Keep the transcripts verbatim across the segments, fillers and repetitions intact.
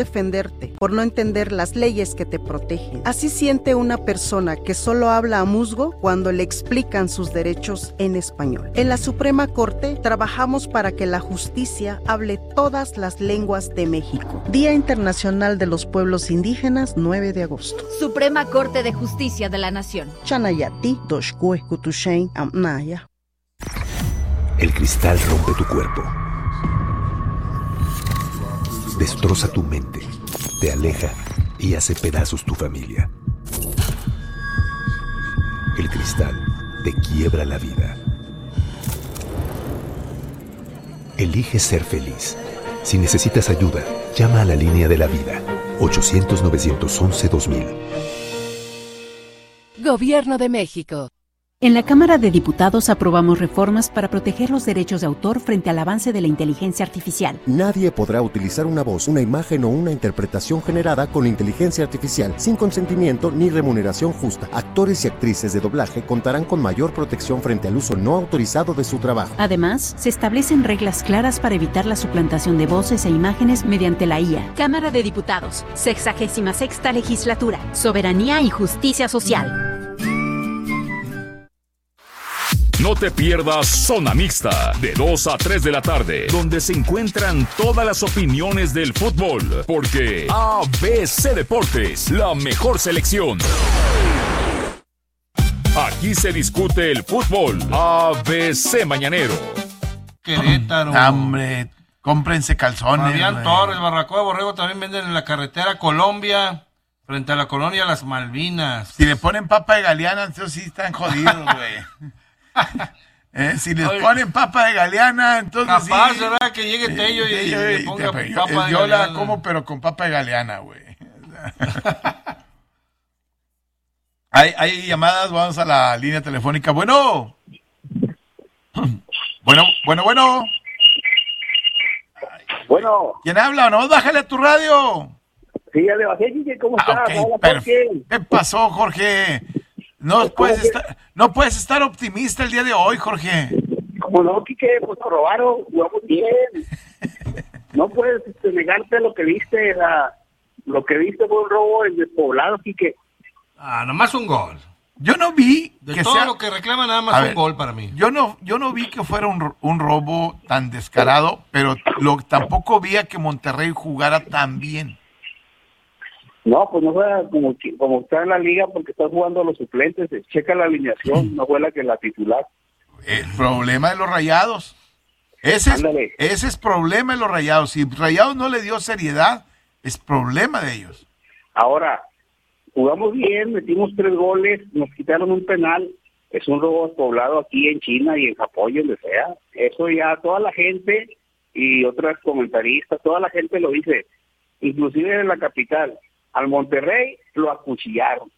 defenderte por no entender las leyes que te protegen. Así siente una persona que solo habla a musgo cuando le explican sus derechos en español. En la Suprema Corte trabajamos para que la justicia hable todas las lenguas de México. Día Internacional de los Pueblos Indígenas, nueve de agosto. Suprema Corte de Justicia de la Nación. Chanayati, Doshkue, Kutushain, Amnaya. El cristal rompe tu cuerpo. Destroza tu mente, te aleja y hace pedazos tu familia. El cristal te quiebra la vida. Elige ser feliz. Si necesitas ayuda, llama a la línea de la vida, ochocientos, novecientos once, dos mil. Gobierno de México. En la Cámara de Diputados aprobamos reformas para proteger los derechos de autor frente al avance de la inteligencia artificial. Nadie podrá utilizar una voz, una imagen o una interpretación generada con inteligencia artificial sin consentimiento ni remuneración justa. Actores y actrices de doblaje contarán con mayor protección frente al uso no autorizado de su trabajo. Además, se establecen reglas claras para evitar la suplantación de voces e imágenes mediante la I A. Cámara de Diputados, sexagésima sexta legislatura, soberanía y justicia social. No te pierdas Zona Mixta, de dos a tres de la tarde, donde se encuentran todas las opiniones del fútbol, porque A B C Deportes, la mejor selección. Aquí se discute el fútbol. A B C Mañanero. Querétaro. Hombre, cómprense calzones. Fabián güey. Torres, Barracoa de Borrego también venden en la carretera Colombia, frente a la colonia Las Malvinas. Si le ponen papa de galeana, entonces sí están jodidos, güey. Eh, si les Oye, ponen papa de galeana, entonces capaz, sí. ¿verdad? Que llegue Tello y, Eh, y eh, le eh, ponga te- papa yo, de yo galeana. la como, pero con papa de galeana, güey. hay, hay llamadas, vamos a la línea telefónica. Bueno. Bueno, bueno, bueno. Bueno. ¿Quién habla? No, bájale a tu radio. Sí, ya le bajé, Quique, ¿cómo Ah, estás? ok, Hola, perf- Jorge. ¿Qué pasó, Jorge? No puedes que- estar, no puedes estar optimista el día de hoy, Jorge. Como no, Quique, pues nos robaron, jugamos bien. No puedes este, negarte lo que viste, la, lo que viste fue un robo en despoblado, Quique. Ah, nomás un gol. Yo no vi De que todo sea- lo que reclama, nada más A un ver, gol para mí. Yo no, yo no vi que fuera un, ro- un robo tan descarado, pero lo, tampoco vi a que Monterrey jugara tan bien. No, pues no fue como, que- como está en la liga porque están jugando los suplentes. eh, Checa la alineación, no fue la que la titular. El problema de los Rayados. Ese es, Ándale. ese es problema de los Rayados. Si Rayados no le dio seriedad, es problema de ellos. Ahora, jugamos bien, metimos tres goles, nos quitaron un penal. Es un robo despoblado aquí en China y en Japón y donde sea. Eso ya toda la gente y otras comentaristas, toda la gente lo dice, inclusive en la capital. Al Monterrey lo acuchillaron.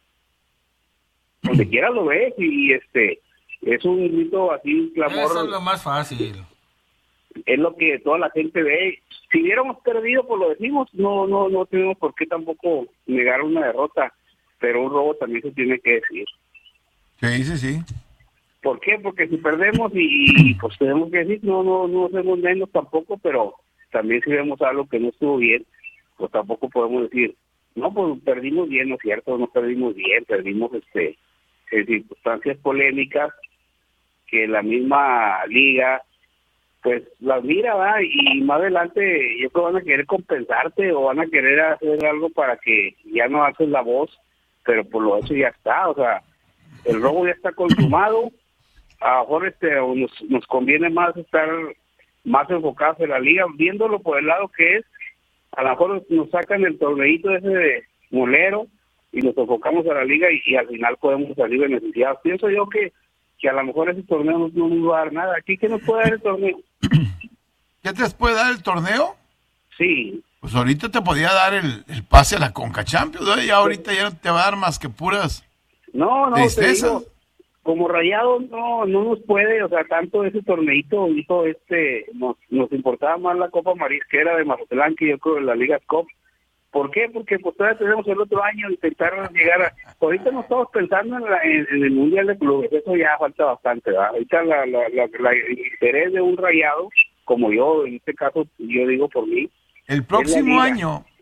Donde quiera lo ves y este es un grito así, un clamor. Eso es lo más fácil. Es lo que toda la gente ve. Si hubiéramos perdido, pues lo decimos, no no no tenemos por qué tampoco negar una derrota, pero un robo también se tiene que decir. Sí, sí, sí. ¿Por qué? Porque si perdemos y, y, pues tenemos que decir, no no no hacemos menos tampoco, pero también si vemos algo que no estuvo bien, pues tampoco podemos decir, no, pues perdimos bien, ¿no es cierto? No perdimos bien, perdimos este en circunstancias polémicas que la misma liga pues las mira, ¿va? Y más adelante yo creo que van a querer compensarte o van a querer hacer algo para que ya no haces la voz, pero por lo hecho ya está, o sea, el robo ya está consumado. A lo mejor este, nos, nos conviene más estar más enfocados en la liga, viéndolo por el lado que es. A lo mejor nos sacan el torneito ese de molero y nos enfocamos a la liga y, y al final podemos salir beneficiados. Pienso yo que, que a lo mejor ese torneo no, no nos va a dar nada. ¿Aquí qué nos puede dar el torneo? ¿Ya te puede dar el torneo? Sí. Pues ahorita te podía dar el, el pase a la Conca Champions, ¿no? Ya ahorita ya no te va a dar más que puras No, no, te tristezas. digo, como Rayados no no nos puede, o sea, tanto ese torneito hizo este, nos, nos importaba más la Copa Marisquera de Mazatlán que yo creo de la Liga Cup. ¿Por qué? Porque pues todavía tenemos el otro año intentar llegar a... Ahorita no estamos pensando en, la, en, en el Mundial de Clubes, eso ya falta bastante, ¿verdad? Ahorita la, la, la, la- el interés de un Rayado, como yo, en este caso, yo digo por mí, El próximo liga. año